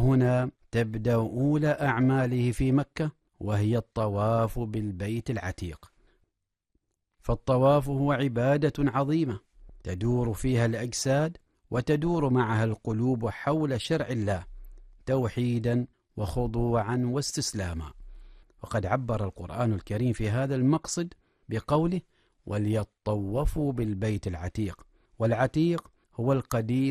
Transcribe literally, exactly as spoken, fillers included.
وهنا تبدأ أولى أعماله في مكة، وهي الطواف بالبيت العتيق. فالطواف هو عبادة عظيمة تدور فيها الأجساد وتدور معها القلوب حول شرع الله توحيدا وخضوعا واستسلاما. وقد عبر القرآن الكريم في هذا المقصد بقوله: وليطوفوا بالبيت العتيق. والعتيق هو القديم